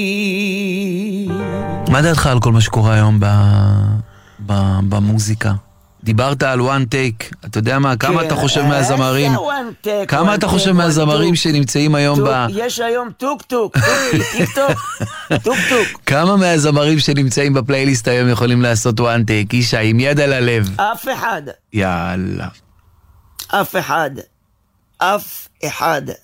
מה דעתך על כל מה שקורה היום במוזיקה? דיברת על one take, אתה יודע מה, כמה אתה חושב מהזמרים, כמה אתה חושב מהזמרים שנמצאים היום יש היום טוק טוק, טיק טוק, כמה מהזמרים שנמצאים בפלייליסט היום יכולים לעשות one take, אישה, עם יד על הלב? אף אחד. יאללה. אף אחד.